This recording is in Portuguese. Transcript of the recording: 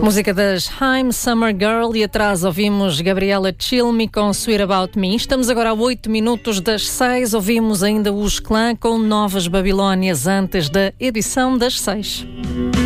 Música das Haim, Summer Girl, e atrás ouvimos Gabriela Cilmi com Sweet About Me. Estamos agora a 8 minutos das 6, ouvimos ainda os Clã com Novas Babilónias antes da edição das 6.